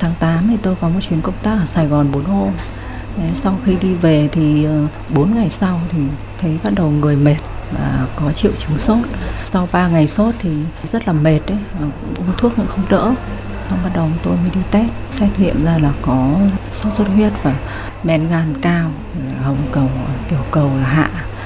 tháng 8 thì tôi có một chuyến công tác ở Sài Gòn 4 hôm. Sau khi đi về thì 4 ngày sau thì thấy bắt đầu người mệt và có triệu chứng sốt. Sau 3 ngày sốt thì rất là mệt đấy, uống thuốc cũng không đỡ. Xong bắt đầu tôi mới đi test, xét nghiệm ra là có sốt xuất huyết và men gan cao, hồng cầu, tiểu cầu là hạ,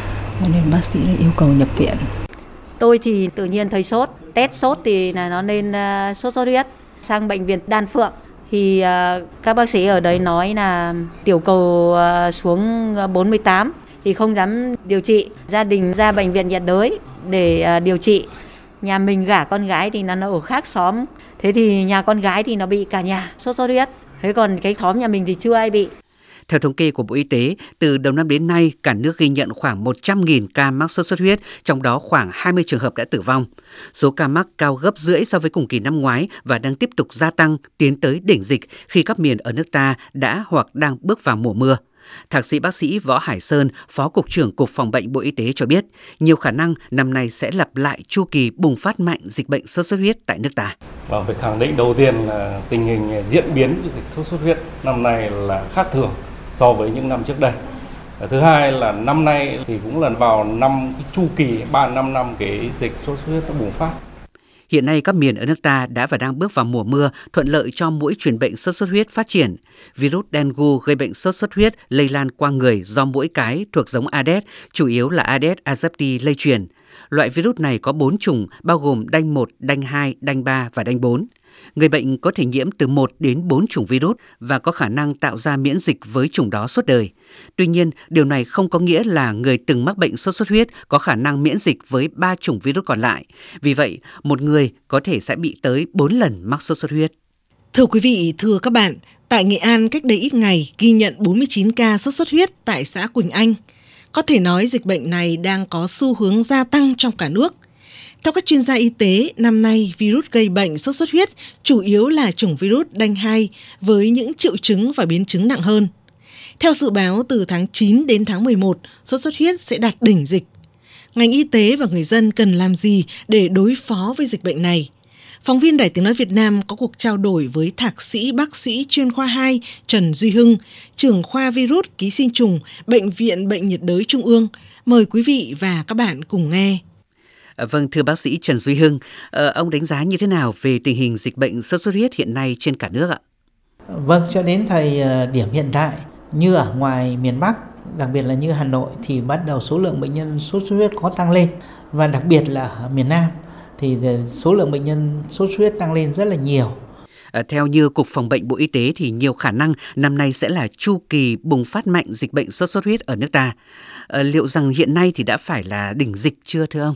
nên bác sĩ yêu cầu nhập viện. Tôi thì tự nhiên thấy sốt, test sốt thì là nó lên sốt xuất huyết. Sang bệnh viện Đan Phượng thì các bác sĩ ở đấy nói là tiểu cầu xuống 48 thì không dám điều trị. Gia đình ra bệnh viện nhiệt đới để điều trị. Nhà mình gả con gái thì nó ở khác xóm. Thế thì nhà con gái thì nó bị cả nhà sốt xuất huyết. Thế còn cái xóm nhà mình thì chưa ai bị. Theo thống kê của Bộ Y tế, từ đầu năm đến nay, cả nước ghi nhận khoảng 100.000 ca mắc sốt xuất huyết, trong đó khoảng 20 trường hợp đã tử vong. Số ca mắc cao gấp rưỡi so với cùng kỳ năm ngoái và đang tiếp tục gia tăng, tiến tới đỉnh dịch khi các miền ở nước ta đã hoặc đang bước vào mùa mưa. Thạc sĩ bác sĩ Võ Hải Sơn, Phó Cục trưởng Cục Phòng bệnh Bộ Y tế cho biết, nhiều khả năng năm nay sẽ lặp lại chu kỳ bùng phát mạnh dịch bệnh sốt xuất huyết tại nước ta. Và phải khẳng định đầu tiên là tình hình diễn biến của dịch sốt xuất huyết năm nay là khác thường so với những năm trước đây. Thứ hai là năm nay thì cũng lần vào năm cái chu kỳ 3-5 năm cái dịch sốt xuất huyết nó bùng phát. Hiện nay các miền ở nước ta đã và đang bước vào mùa mưa, thuận lợi cho muỗi truyền bệnh sốt xuất huyết phát triển. Virus dengue gây bệnh sốt xuất huyết lây lan qua người do muỗi cái thuộc giống Aedes, chủ yếu là Aedes aegypti lây truyền. Loại virus này có 4 chủng bao gồm đanh 1, đanh 2, đanh 3 và đanh 4. Người bệnh có thể nhiễm từ 1 đến 4 chủng virus và có khả năng tạo ra miễn dịch với chủng đó suốt đời. Tuy nhiên, điều này không có nghĩa là người từng mắc bệnh sốt xuất huyết có khả năng miễn dịch với 3 chủng virus còn lại. Vì vậy, một người có thể sẽ bị tới 4 lần mắc sốt xuất huyết. Thưa quý vị, thưa các bạn, tại Nghệ An cách đây ít ngày ghi nhận 49 ca sốt xuất huyết tại xã Quỳnh Anh. Có thể nói dịch bệnh này đang có xu hướng gia tăng trong cả nước. Theo các chuyên gia y tế, năm nay virus gây bệnh sốt xuất huyết chủ yếu là chủng virus đanh 2 với những triệu chứng và biến chứng nặng hơn. Theo dự báo, từ tháng 9 đến tháng 11, sốt xuất huyết sẽ đạt đỉnh dịch. Ngành y tế và người dân cần làm gì để đối phó với dịch bệnh này? Phóng viên Đài Tiếng nói Việt Nam có cuộc trao đổi với thạc sĩ bác sĩ chuyên khoa 2 Trần Duy Hưng, trưởng khoa virus ký sinh trùng, Bệnh viện Bệnh nhiệt đới Trung ương. Mời quý vị và các bạn cùng nghe. Vâng, thưa bác sĩ Trần Duy Hưng, ông đánh giá như thế nào về tình hình dịch bệnh sốt xuất huyết hiện nay trên cả nước ạ? Vâng, cho đến thời điểm hiện tại, như ở ngoài miền Bắc, đặc biệt là như Hà Nội thì bắt đầu số lượng bệnh nhân sốt xuất huyết có tăng lên, và đặc biệt là ở miền Nam thì số lượng bệnh nhân sốt xuất huyết tăng lên rất là nhiều. Theo như Cục Phòng bệnh Bộ Y tế thì nhiều khả năng năm nay sẽ là chu kỳ bùng phát mạnh dịch bệnh sốt xuất huyết ở nước ta. Liệu rằng hiện nay thì đã phải là đỉnh dịch chưa thưa ông?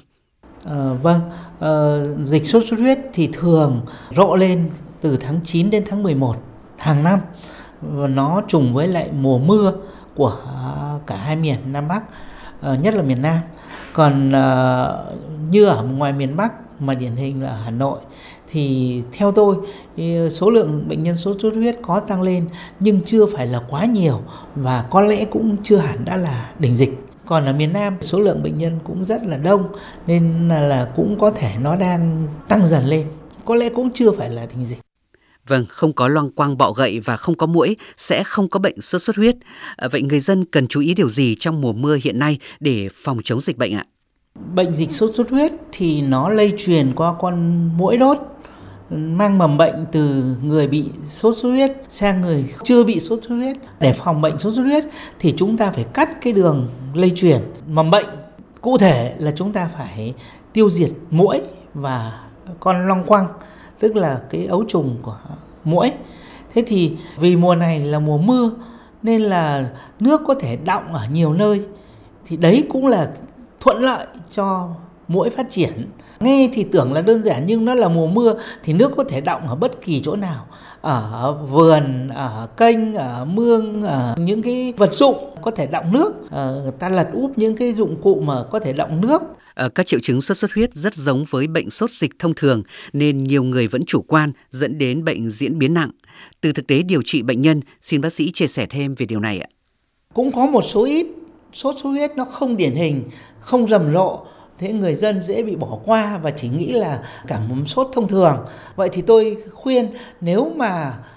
Vâng, dịch sốt xuất huyết thì thường rộ lên từ tháng 9 đến tháng 11 hàng năm, và nó trùng với lại mùa mưa của cả hai miền Nam Bắc, nhất là miền Nam. Còn như ở ngoài miền Bắc mà điển hình là Hà Nội thì theo tôi số lượng bệnh nhân sốt xuất huyết có tăng lên nhưng chưa phải là quá nhiều, và có lẽ cũng chưa hẳn đã là đỉnh dịch. Còn ở miền Nam số lượng bệnh nhân cũng rất là đông, nên là cũng có thể nó đang tăng dần lên, có lẽ cũng chưa phải là đỉnh dịch. Vâng, không có loang quang bọ gậy và không có muỗi sẽ không có bệnh sốt xuất huyết. Vậy người dân cần chú ý điều gì trong mùa mưa hiện nay để phòng chống dịch bệnh ạ? Bệnh dịch sốt xuất huyết thì nó lây truyền qua con muỗi đốt, mang mầm bệnh từ người bị sốt xuất huyết sang người chưa bị sốt xuất huyết. Để phòng bệnh sốt xuất huyết thì chúng ta phải cắt cái đường lây truyền mầm bệnh. Cụ thể là chúng ta phải tiêu diệt muỗi và con long quăng, tức là cái ấu trùng của muỗi. Thế thì vì mùa này là mùa mưa nên là nước có thể đọng ở nhiều nơi, thì đấy cũng là thuận lợi cho muỗi phát triển. Nghe thì tưởng là đơn giản nhưng nó là mùa mưa thì nước có thể đọng ở bất kỳ chỗ nào, ở vườn, ở kênh, ở mương, ở những cái vật dụng có thể đọng nước, ta lật úp những cái dụng cụ mà có thể đọng nước. Các triệu chứng sốt xuất huyết rất giống với bệnh sốt dịch thông thường nên nhiều người vẫn chủ quan dẫn đến bệnh diễn biến nặng. Từ thực tế điều trị bệnh nhân, xin bác sĩ chia sẻ thêm về điều này ạ. Cũng có một số ít sốt xuất huyết nó không điển hình, không rầm rộ, thế người dân dễ bị bỏ qua và chỉ nghĩ là cảm sốt thông thường. Vậy thì tôi khuyên nếu mà